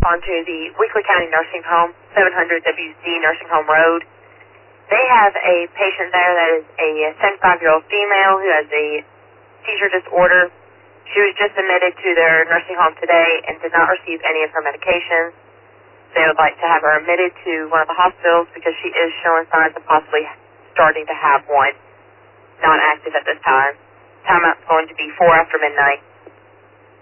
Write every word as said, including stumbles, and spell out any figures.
onto the Weakley County Nursing Home, seven hundred W C Nursing Home Road. They have a patient there that is a seventy-five-year-old female who has a seizure disorder. She was just admitted to their nursing home today and did not receive any of her medications. They would like to have her admitted to one of the hospitals because she is showing signs of possibly starting to have one. Not active at this time. Timeout's going to be four after midnight.